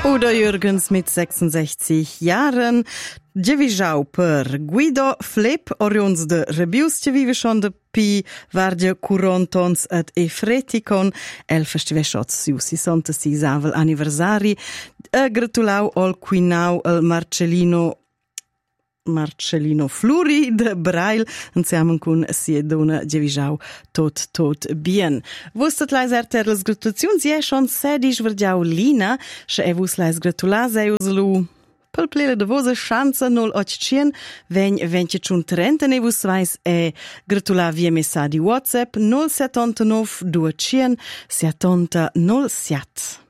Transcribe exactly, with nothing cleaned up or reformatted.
Udo Jürgens mit sechsundsechzig Jahren. Gevischau per Guido Flip, oriuns de Rebius, che vive schon de Pi, vardia curantons et e freticon, el festiveschots siu sessantasei avel anniversari, e gratulau al quinau al Marcellino Marcellino Fluri de Brail, insieme con sia dona Gevischau tot tot bien. Wustet leis erterles gratulazions, je schon sedisch verdiau Lina, che e vus leis gratulase uslu pel plele de vose chance null otcien, ven venti chun trenta ne vus vais e gratula via messadi WhatsApp null settantanove duecento settanta null siat.